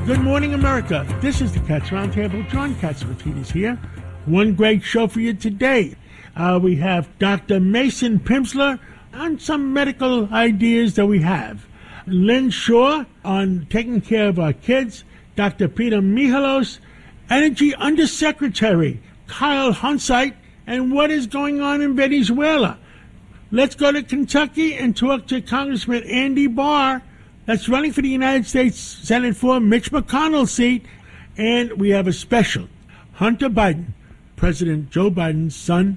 Good morning, America. This is the Cats Roundtable. John Catsimatidis here. One great show for you today. We have Dr. Mason Pimsleur on some medical ideas that we have. Lynn Shaw on taking care of our kids. Dr. Peter Michalos, Energy Undersecretary Kyle Hunsight, and what is going on in Venezuela. Let's go to Kentucky and talk to Congressman Andy Barr, that's running for the United States Senate for Mitch McConnell's seat. And we have a special, Hunter Biden, President Joe Biden's son.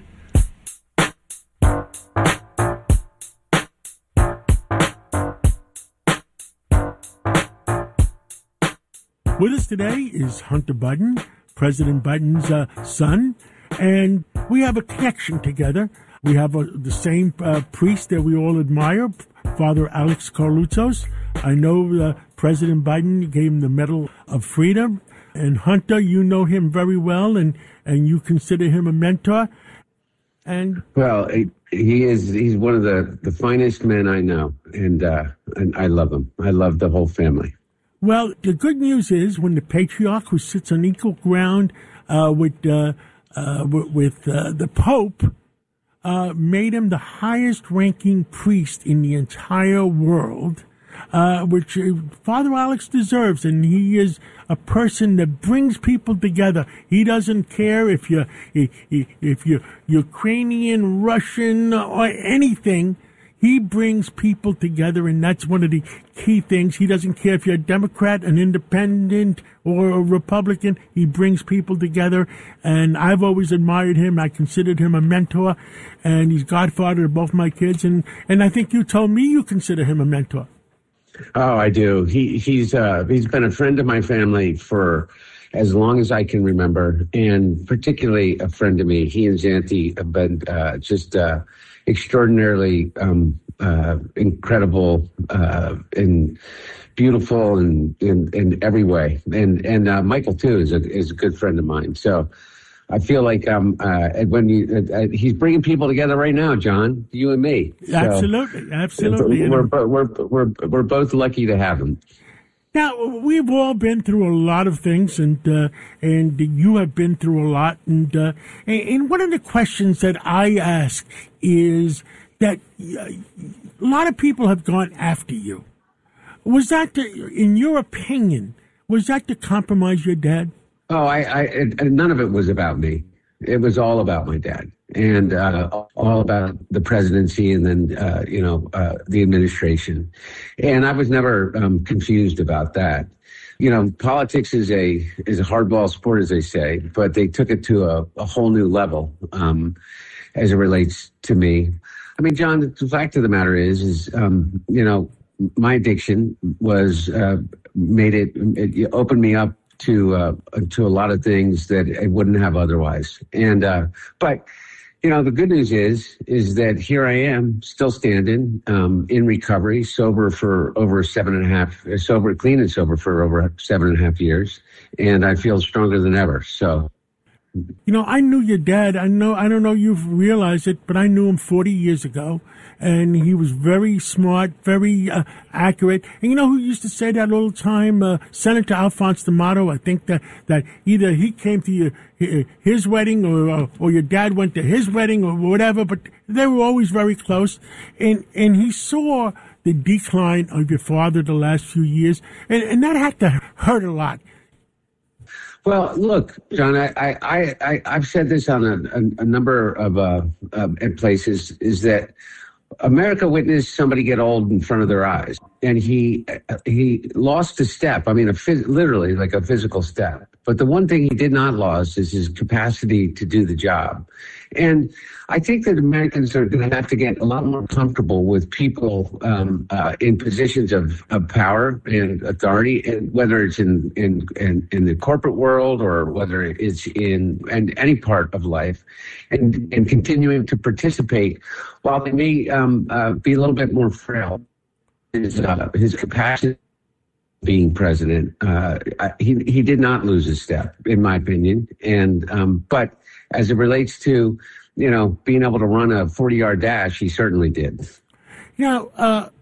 With us today is Hunter Biden, President Biden's son, and we have a connection together. We have the same priest that we all admire, Father Alex Carlutzos. I know President Biden gave him the Medal of Freedom. And Hunter, you know him very well, and you consider him a mentor. And well, he's one of the finest men I know, and I love him. I love the whole family. Well, the good news is when the patriarch, who sits on equal ground with the Pope, made him the highest-ranking priest in the entire world, which Father Alex deserves, and he is a person that brings people together. He doesn't care if you're Ukrainian, Russian, or anything. He brings people together, and that's one of the key things. He doesn't care if you're a Democrat, an independent, or a Republican. He brings people together, and I've always admired him. I considered him a mentor, and he's godfather to both my kids, and I think you told me you consider him a mentor. Oh, I do. He's been a friend of my family for as long as I can remember, and particularly a friend to me. He and Zanti have been just extraordinarily incredible and beautiful in every way. And Michael too is a good friend of mine. So I feel like he's bringing people together right now, John, you and me. So Absolutely. We're both lucky to have him. Now, we've all been through a lot of things, and you have been through a lot. And one of the questions that I ask is that a lot of people have gone after you. Was that, in your opinion, was that to compromise your dad? Oh, none of it was about me. It was all about my dad, and all about the presidency, and then the administration. And I was never confused about that. You know, politics is a hardball sport, as they say, but they took it to a whole new level as it relates to me. I mean, John, the fact of the matter is my addiction was it opened me up to a lot of things that I wouldn't have otherwise. And but the good news is that here I am, still standing, in recovery, sober for over clean and sober for over 7.5 years, and I feel stronger than ever. So. I knew your dad. I don't know you've realized it, but I knew him 40 years ago, and he was very smart, very accurate. And you know who used to say that all the time? Senator Alphonse D'Amato. I think that either he came to his wedding or your dad went to his wedding or whatever, but they were always very close. And he saw the decline of your father the last few years, and that had to hurt a lot. Well, look, John, I've said this on a number of places, is that America witnessed somebody get old in front of their eyes, and he lost a step. I mean, literally like a physical step. But the one thing he did not lose is his capacity to do the job. And I think that Americans are going to have to get a lot more comfortable with people in positions of power and authority, and whether it's in the corporate world or whether it's in any part of life, and continuing to participate while they may be a little bit more frail. His capacity being president, he did not lose his step, in my opinion. And but as it relates to being able to run a 40-yard dash, he certainly did. Now,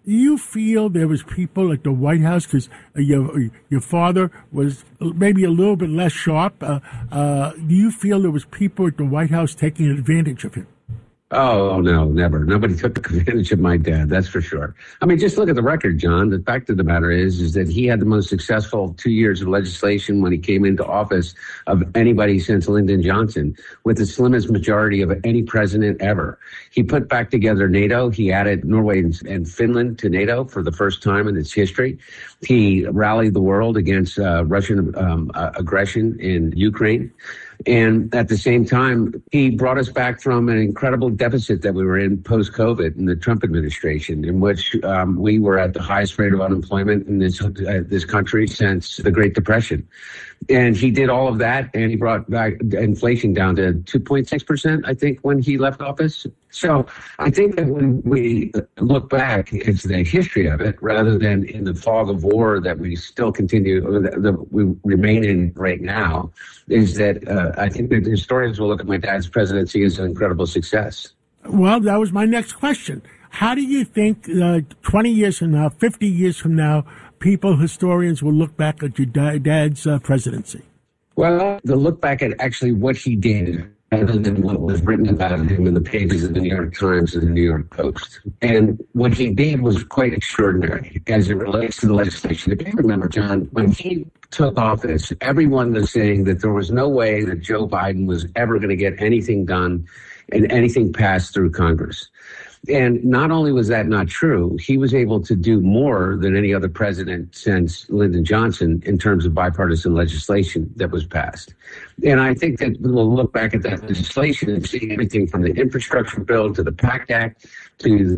Do you feel there was people at the White House, because your father was maybe a little bit less sharp? Do you feel there was people at the White House taking advantage of him? Oh, no, never. Nobody took advantage of my dad, that's for sure. I mean, just look at the record, John. The fact of the matter is that he had the most successful 2 years of legislation when he came into office of anybody since Lyndon Johnson, with the slimmest majority of any president ever. He put back together NATO. He added Norway and Finland to NATO for the first time in its history. He rallied the world against Russian aggression in Ukraine. And at the same time, he brought us back from an incredible deficit that we were in post-COVID in the Trump administration, in which we were at the highest rate of unemployment in this country since the Great Depression. And he did all of that, and he brought back inflation down to 2.6%, I think, when he left office. So I think that when we look back, it's the history of it rather than in the fog of war that we still continue, that we remain in right now, is that I think that historians will look at my dad's presidency as an incredible success. Well, that was my next question. How do you think 20 years from now, 50 years from now, historians will look back at your dad's presidency? Well, they'll look back at actually what he did rather than what was written about him in the pages of the New York Times and the New York Post. And what he did was quite extraordinary as it relates to the legislation. If you remember, John, when he took office, everyone was saying that there was no way that Joe Biden was ever going to get anything done and anything passed through Congress. And not only was that not true, he was able to do more than any other president since Lyndon Johnson in terms of bipartisan legislation that was passed. And I think that we'll look back at that legislation and see everything from the infrastructure bill to the PACT Act to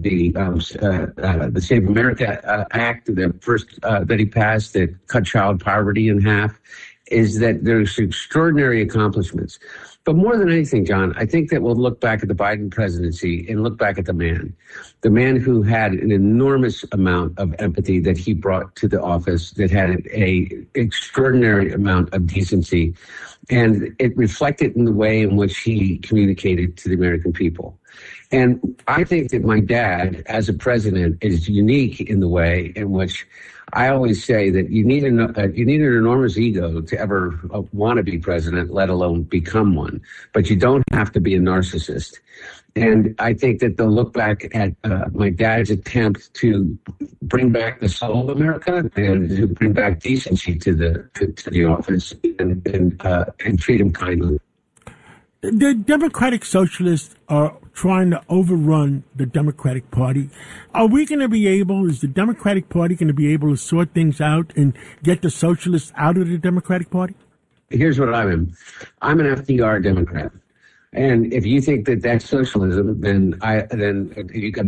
the Save America Act, the first that he passed that cut child poverty in half, is that there's extraordinary accomplishments. But more than anything, John, I think that we'll look back at the Biden presidency and look back at the man who had an enormous amount of empathy that he brought to the office, that had an extraordinary amount of decency. And it reflected in the way in which he communicated to the American people. And I think that my dad, as a president, is unique in the way in which I always say that you need an enormous ego to ever want to be president, let alone become one. But you don't have to be a narcissist. And I think that they'll look back at my dad's attempt to bring back the soul of America and to bring back decency to the office and treat him kindly. The Democratic Socialists are trying to overrun the Democratic Party. Is the Democratic Party going to be able to sort things out and get the Socialists out of the Democratic Party? Here's what I'm an FDR Democrat. And if you think that that's socialism, then you got